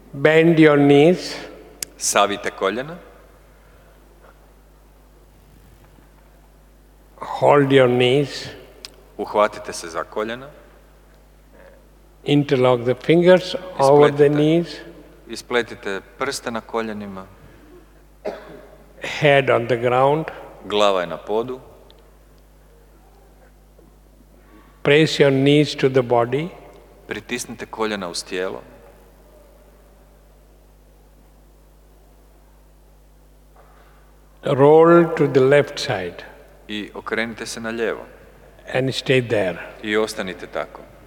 Bend your knees. Savite koljena. Hold your knees. Uhvatite se za koljena. Interlock the fingers over the knees. Ispletite prste na koljenima. Head on the ground. Glava je na podu. Press your knees to the body. Pritisnite koljena uz tijelo. Roll to the left side. I okrenite se na lijevo. And stay there. I ostanite tako.